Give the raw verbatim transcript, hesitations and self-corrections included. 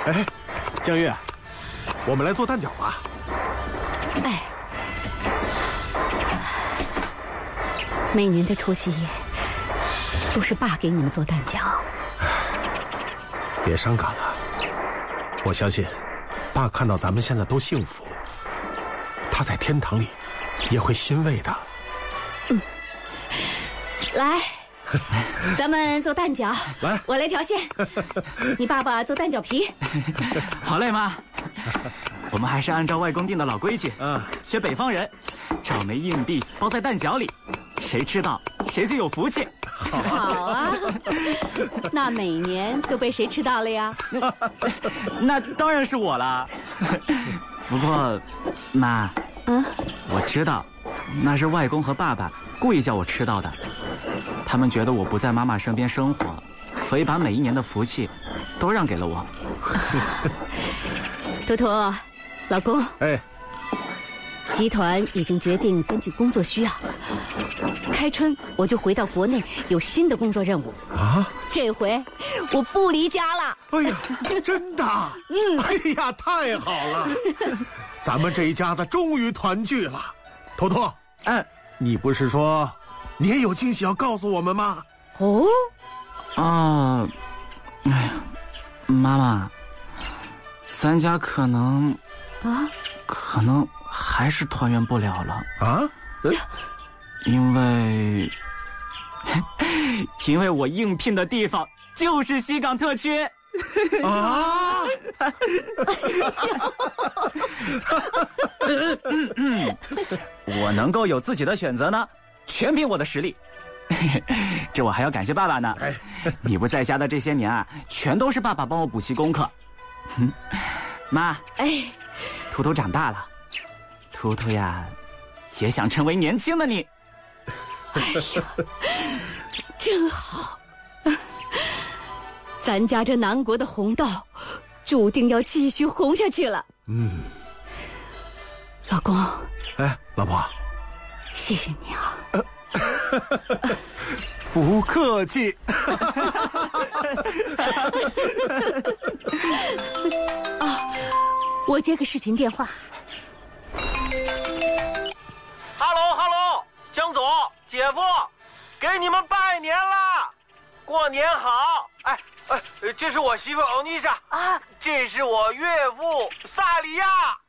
哎，江月，我们来做蛋饺吧。 哎，每年的除夕夜都是爸给你们做蛋饺。 别伤感了，我相信，爸看到咱们现在都幸福，他在天堂里也会欣慰的。 嗯，来。咱们做蛋饺， 来， 我来调馅，你爸爸做蛋饺皮。 好嘞，妈。我们还是按照外公定的老规矩， 啊， 学北方人，找枚硬币包在蛋饺里，谁吃到谁就有福气。 好啊，那每年都被谁吃到了呀？ 那当然是我了。不过，妈， 嗯， 我知道，那是外公和爸爸故意叫我吃到的。他们觉得我不在妈妈身边生活，所以把每一年的福气都让给了我。 图图，老公， 哎， 集团已经决定根据工作需要，开春我就回到国内有新的工作任务啊。 这回我不离家了。 哎呀，真的？嗯。哎呀，太好了，咱们这一家子终于团聚了。图图， 嗯， 你不是说你也有惊喜要告诉我们吗？ 哦， 啊，哎呀，妈妈，咱家可能啊， 可能还是团圆不了了啊，呃、 因为因为我应聘的地方就是西港特区。 啊！ 我能够有自己的选择呢，全凭我的实力。这我还要感谢爸爸呢。你不在家的这些年啊，全都是爸爸帮我补习功课。妈， 哎， 图图长大了，图图呀，也想成为年轻的你。 哎呀，真好。咱家这南国的红豆，注定要继续红下去了。 嗯， 老公， 哎，老婆， 谢谢你啊。 呃、不客气。 啊，我接个视频电话。 哈喽哈喽，江总、姐夫，给你们拜年啦！过年好！哎哎，这是我媳妇欧妮莎啊，这是我岳父萨里亚。